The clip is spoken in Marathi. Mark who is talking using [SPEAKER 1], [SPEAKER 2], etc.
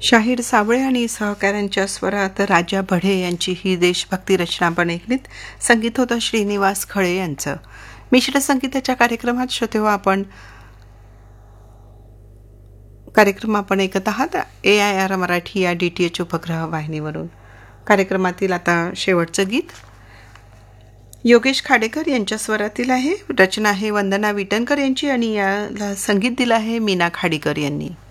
[SPEAKER 1] शाहीर साबळे आणि सहकाऱ्यांच्या स्वरात राजा बढे यांची ही देशभक्ती रचना आपण ऐकलीत. संगीत होतं श्रीनिवास खळे यांचं. मिश्र संगीताच्या कार्यक्रमात श्रोतेहो आपण ऐकत आहात AIR मराठी या DTH उपग्रह वाहिनीवरून. कार्यक्रमातील आता शेवटचं गीत योगेश खाडेकर यांच्या स्वरातील आहे. रचना आहे वंदना विटणकर यांची आणि याला संगीत दिलं आहे मीना खाडीकर यांनी.